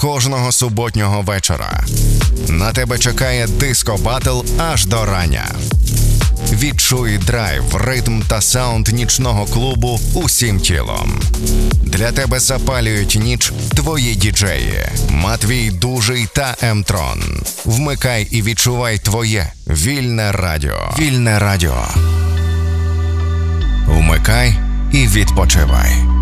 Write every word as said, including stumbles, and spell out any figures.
кожного суботнього вечора. На тебе чекає диско-батл аж до рання. Відчуй драйв, ритм та саунд нічного клубу усім тілом. Для тебе запалюють ніч твої діджеї Матвій Дужий та М-Трон. Вмикай і відчувай твоє вільне радіо. Вільне радіо. Вмикай і відпочивай.